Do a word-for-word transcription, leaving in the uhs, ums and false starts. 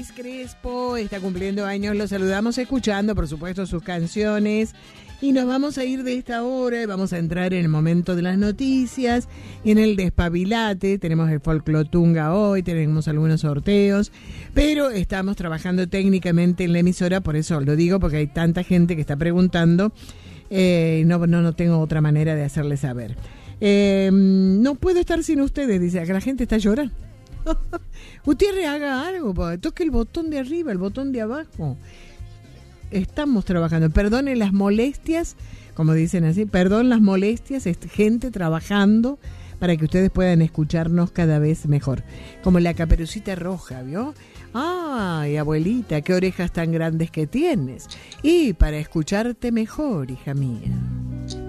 Crespo está cumpliendo años, lo saludamos escuchando, por supuesto, sus canciones. Y nos vamos a ir de esta hora y vamos a entrar en el momento de las noticias, en el despabilate. Tenemos el folclotunga hoy, tenemos algunos sorteos, pero estamos trabajando técnicamente en la emisora, por eso lo digo, porque hay tanta gente que está preguntando, eh, no, no, no tengo otra manera de hacerles saber. Eh, no puedo estar sin ustedes, dice, acá la gente está llorando. Usted haga algo, toque el botón de arriba, el botón de abajo. Estamos trabajando, perdone las molestias, como dicen así, perdón las molestias, es gente trabajando para que ustedes puedan escucharnos cada vez mejor. Como la Caperucita Roja, ¿vio? Ay, abuelita, qué orejas tan grandes que tienes. Y para escucharte mejor, hija mía.